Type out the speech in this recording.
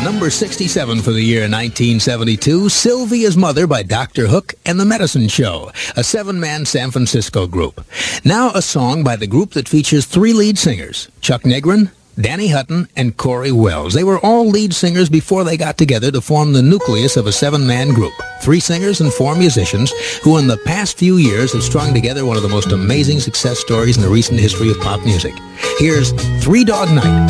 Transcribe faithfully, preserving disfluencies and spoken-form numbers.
Number sixty-seven for the year nineteen seventy-two, Sylvia's Mother by Doctor Hook and the Medicine Show, a seven-man San Francisco group. Now a song by the group that features three lead singers, Chuck Negrin, Danny Hutton, and Corey Wells. They were all lead singers before they got together to form the nucleus of a seven-man group. Three singers and four musicians who in the past few years have strung together one of the most amazing success stories in the recent history of pop music. Here's Three Dog Night.